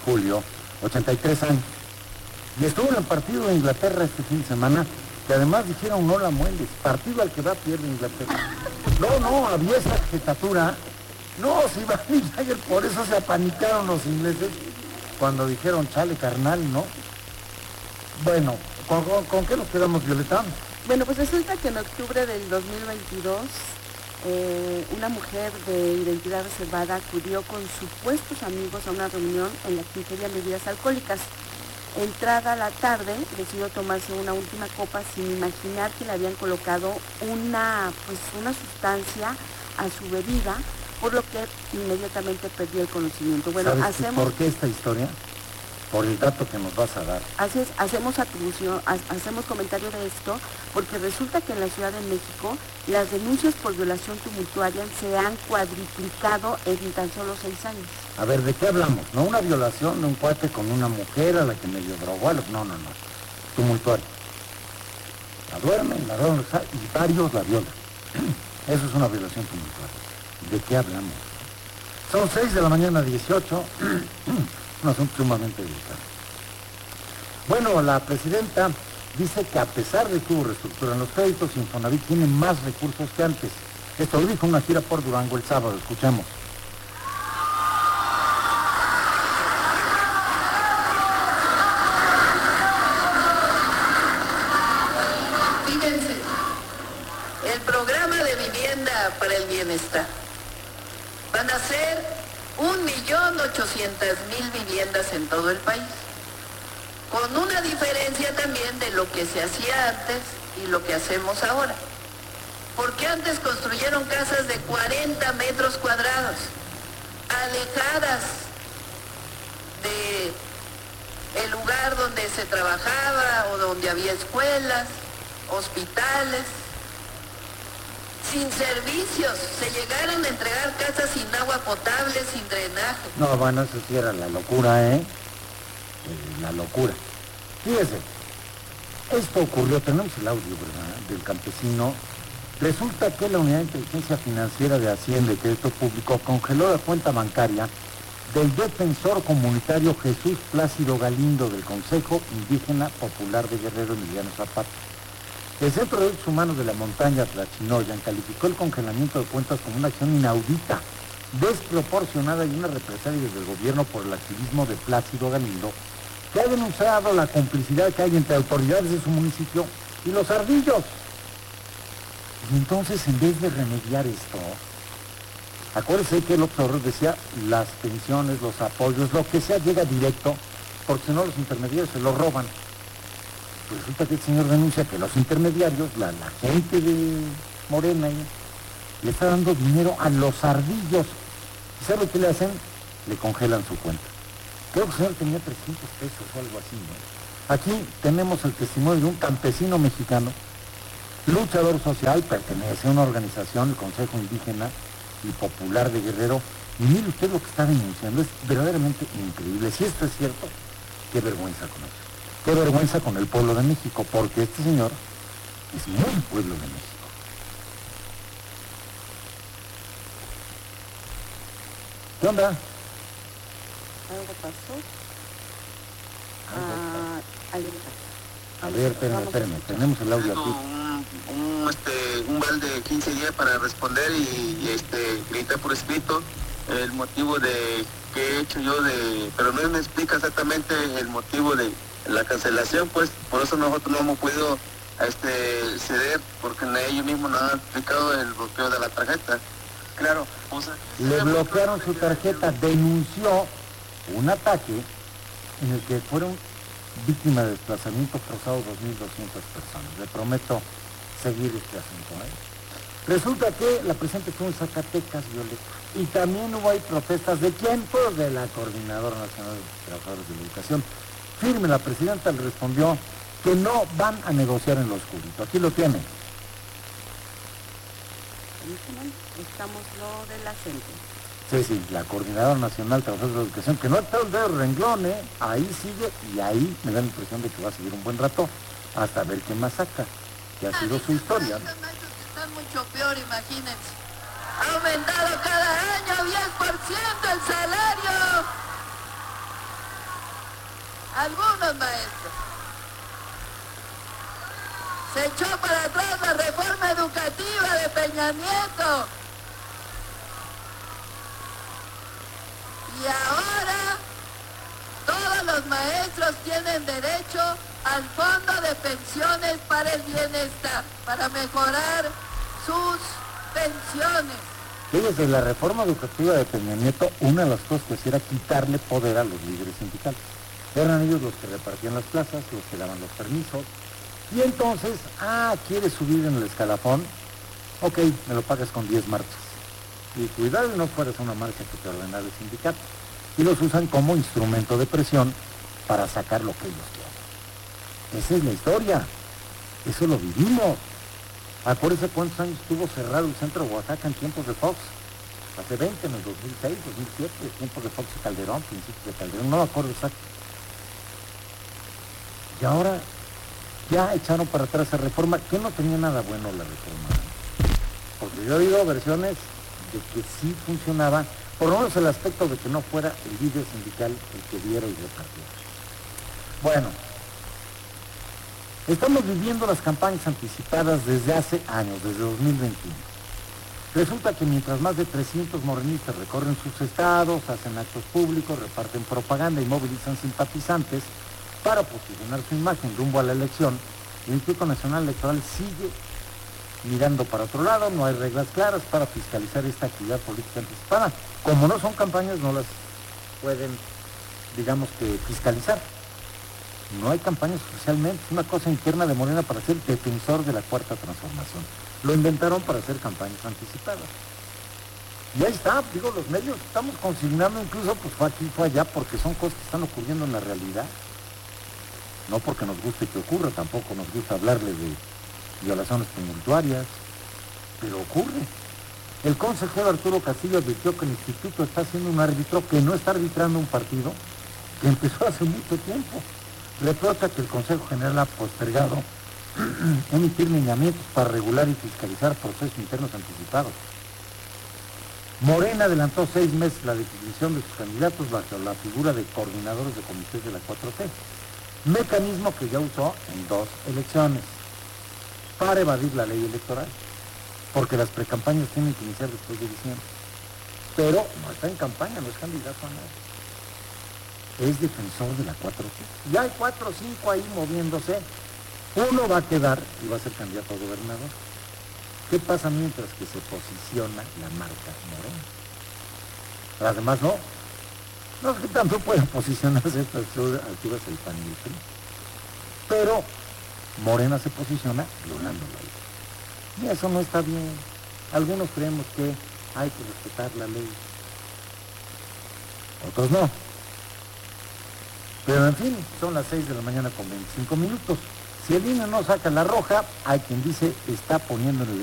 julio, 83 años. Y estuvo en el partido de Inglaterra este fin de semana, que además dijeron no la mueles, partido al que va pierde Inglaterra. No, había esa jetatura. No, si va a ir, por eso se apanicaron los ingleses cuando dijeron chale carnal, ¿no? Bueno, ¿con qué nos quedamos, Violeta? Bueno, pues resulta que en octubre del 2022 una mujer de identidad reservada acudió con supuestos amigos a una reunión en la que ingerían bebidas alcohólicas. Entrada la tarde, decidió tomarse una última copa sin imaginar que le habían colocado una sustancia a su bebida, por lo que inmediatamente perdió el conocimiento. Bueno, ¿Sabes por qué esta historia? Por el dato que nos vas a dar. Así es, hacemos comentario de esto, porque resulta que en la Ciudad de México las denuncias por violación tumultuaria se han cuadriplicado en tan solo 6 años. A ver, ¿de qué hablamos? No una violación de un cuate con una mujer a la que medio drogó, no. Tumultuario. La duermen y varios la violan. Eso es una violación tumultuaria. ¿De qué hablamos? Son 6 de la mañana, 18. Un asunto sumamente delicado. Bueno, la presidenta dice que a pesar de que hubo reestructura en los créditos, Infonavit tiene más recursos que antes. Esto lo dijo en una gira por Durango el sábado. Escuchemos. Fíjense, el programa de vivienda para el bienestar van a ser 1.800.000 viviendas en todo el país, con una diferencia también de lo que se hacía antes y lo que hacemos ahora, porque antes construyeron casas de 40 metros cuadrados, alejadas del lugar donde se trabajaba o donde había escuelas, hospitales, sin servicios. Se llegaron a entregar casas sin agua potable, sin drenaje. No, bueno, eso sí era la locura, la locura. Fíjese, esto ocurrió, tenemos el audio, ¿verdad?, del campesino. Resulta que la Unidad de Inteligencia Financiera de Hacienda y Crédito Público congeló la cuenta bancaria del defensor comunitario Jesús Plácido Galindo del Consejo Indígena Popular de Guerrero, Emiliano Zapata. El Centro de Derechos Humanos de la Montaña Tlachinoyan calificó el congelamiento de cuentas como una acción inaudita, desproporcionada y una represalia desde el gobierno por el activismo de Plácido Galindo, que ha denunciado la complicidad que hay entre autoridades de su municipio y los ardillos. Y entonces, en vez de remediar esto, acuérdense que el observador decía, las pensiones, los apoyos, lo que sea, llega directo, porque si no los intermediarios se lo roban. Pues resulta que el señor denuncia que los intermediarios, la gente de Morena, le está dando dinero a los ardillos. ¿Y sabe qué le hacen? Le congelan su cuenta. Creo que el señor tenía 300 pesos o algo así, ¿no? Aquí tenemos el testimonio de un campesino mexicano, luchador social, pertenece a una organización, el Consejo Indígena y Popular de Guerrero, y mire usted lo que está denunciando, es verdaderamente increíble. Si esto es cierto, qué vergüenza con eso. Qué vergüenza con el pueblo de México, porque este señor es muy pueblo de México. ¿Qué onda? Algo pasó. A ver, espérame, tenemos el audio aquí. Un balde de 15 días para responder y grita por escrito el motivo de que he hecho yo pero no me explica exactamente el motivo de la cancelación, pues por eso nosotros no hemos podido ceder, porque ellos mismos nos han explicado el bloqueo de la tarjeta. Claro, o sea, le bloquearon su tarjeta, denunció un ataque en el que fueron víctimas de desplazamiento forzado 2.200 personas. Le prometo seguir este asunto, Resulta que la presidenta estuvo en Zacatecas, Violeta, y también hubo ahí protestas. ¿De quién? Pues de la Coordinadora Nacional de Trabajadores de la Educación. Firme, la presidenta le respondió que no van a negociar en lo oscurito. Aquí lo tiene. Estamos lo de la gente. Sí, la Coordinadora Nacional de Trabajadores de la Educación, que no está el dedo renglón, ahí sigue, y ahí me da la impresión de que va a seguir un buen rato, hasta ver qué más saca, que ha sido su historia. Están mucho peor, imagínense. Ha aumentado cada año 10% el salario. algunos maestros. Se echó para atrás la reforma educativa de Peña Nieto. Y ahora todos los maestros tienen derecho al fondo de pensiones para el bienestar, para mejorar sus pensiones. Fíjese, la reforma educativa de Peña Nieto, una de las cosas que hacía era quitarle poder a los líderes sindicales. Eran ellos los que repartían las plazas, los que daban los permisos. Y entonces, ¿quieres subir en el escalafón? Ok, me lo pagas con 10 marchas. Y cuidado y no fueras a una marcha que te ordenara el sindicato. Y los usan como instrumento de presión para sacar lo que ellos quieren. Esa es la historia. Eso lo vivimos. Acuérdense cuántos años estuvo cerrado el centro de Oaxaca en tiempos de Fox. Hace 20, en el 2006, 2007, tiempos de Fox y Calderón, principios de Calderón, no me acuerdo exacto. Y ahora ya echaron para atrás esa reforma, que no tenía nada bueno la reforma. Porque yo he oído versiones de que sí funcionaba, por lo menos el aspecto de que no fuera el líder sindical el que diera y repartiera. Bueno, estamos viviendo las campañas anticipadas desde hace años, desde 2021. Resulta que mientras más de 300 morenistas recorren sus estados, hacen actos públicos, reparten propaganda y movilizan simpatizantes para posicionar su imagen rumbo a la elección, el Instituto Nacional Electoral sigue mirando para otro lado. No hay reglas claras para fiscalizar esta actividad política anticipada. Como no son campañas, no las pueden, digamos que, fiscalizar. No hay campañas oficialmente, es una cosa interna de Morena para ser defensor de la Cuarta Transformación. Lo inventaron para hacer campañas anticipadas. Y ahí está, digo, los medios estamos consignando incluso, pues fue aquí, fue allá, porque son cosas que están ocurriendo en la realidad. No porque nos guste que ocurra, tampoco nos gusta hablarle de violaciones tumultuarias, pero ocurre. El consejero Arturo Castillo advirtió que el instituto está siendo un árbitro que no está arbitrando un partido que empezó hace mucho tiempo. Reprocha que el Consejo General ha postergado emitir lineamientos para regular y fiscalizar procesos internos anticipados. Morena adelantó 6 meses la definición de sus candidatos bajo la figura de coordinadores de comités de la 4T, mecanismo que ya usó en 2 elecciones para evadir la ley electoral, porque las precampañas tienen que iniciar después de diciembre. Pero no está en campaña, no es candidato a nada. Es defensor de la 4T. Ya hay 4 o 5 ahí moviéndose. Uno va a quedar y va a ser candidato a gobernador. ¿Qué pasa mientras que se posiciona la marca Morena? Las demás no. No es que tanto pueden posicionarse a estas alturas el PAN y el PRI. Pero Morena se posiciona violando la ley. Y eso no está bien. Algunos creemos que hay que respetar la ley. Otros no. Pero en fin, son las 6 de la mañana con 25 minutos. Si el INE no saca la roja, hay quien dice está poniendo en el